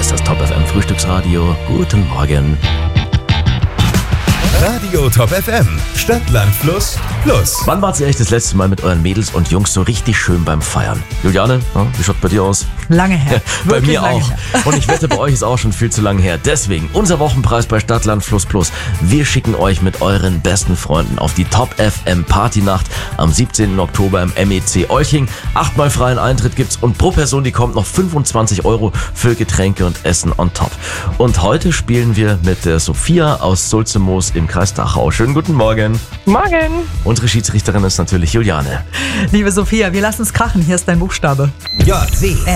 ist das Top FM Frühstücksradio. Guten Morgen. Radio Top FM, Stadt, Land, Fluss, Plus. Wann wart ihr echt das letzte Mal mit euren Mädels und Jungs so richtig schön beim Feiern? Juliane, wie schaut bei dir aus? Lange her. Bei mir lange auch. her. Und ich wette, bei euch ist auch schon viel zu lange her. Deswegen unser Wochenpreis bei Stadt, Land, Fluss, Plus. Wir schicken euch mit euren besten Freunden auf die Top FM Partynacht am 17. Oktober im MEC Olching. 8-mal freien Eintritt gibt's und pro Person, die kommt, noch 25 € für Getränke und Essen on top. Und heute spielen wir mit der Sophia aus Sulzemoos im Kreis Dachau. Schönen guten Morgen. Morgen. Unsere Schiedsrichterin ist natürlich Juliane. Liebe Sophia, wir lassen es krachen. Hier ist dein Buchstabe. J,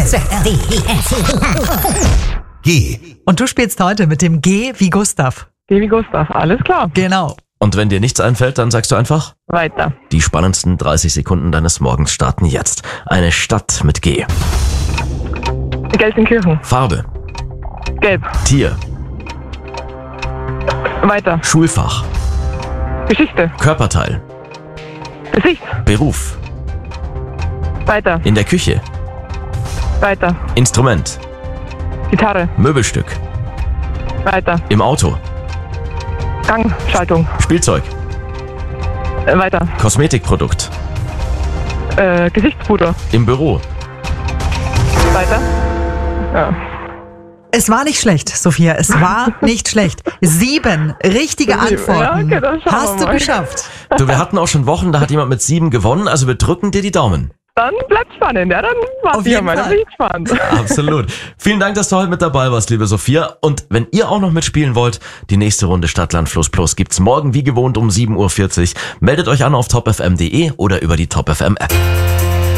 G. Und du spielst heute mit dem G wie Gustav. G wie Gustav, alles klar. Genau. Und wenn dir nichts einfällt, dann sagst du einfach, Weiter. die spannendsten 30 Sekunden deines Morgens starten jetzt. Eine Stadt mit G. Gelsenkirchen. Farbe. Gelb. Tier. Weiter. Schulfach. Geschichte. Körperteil. Gesicht. Beruf. Weiter. In der Küche. Weiter. Instrument. Gitarre. Möbelstück. Weiter. Im Auto. Gangschaltung. Spielzeug. Weiter. Kosmetikprodukt. Gesichtspuder. Im Büro. Weiter. Ja. Es war nicht schlecht, Sophia. Es war nicht schlecht. 7 richtige Antworten. Ja, okay, dann schauen wir Hast du mal. geschafft. Du, wir hatten auch schon Wochen, da hat jemand mit 7 gewonnen, also wir drücken dir die Daumen. Dann bleibt spannend. Ja, dann Auf warte ich jeden mal. Dann Fall. bin ich gespannt. Absolut. Vielen Dank, dass du heute mit dabei warst, liebe Sophia. Und wenn ihr auch noch mitspielen wollt, die nächste Runde Stadt, Land, Fluss, Plus gibt's morgen wie gewohnt um 7:40 Uhr. Meldet euch an auf topfm.de oder über die Top FM App.